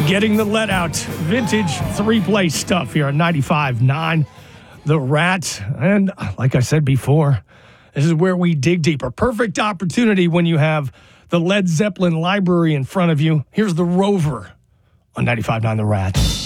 Getting the let out. Vintage three-play stuff here on 95.9 The Rat. And like I said before, this is where we dig deeper. Perfect opportunity when you have the Led Zeppelin library in front of you. Here's the Rover on 95.9 The Rat.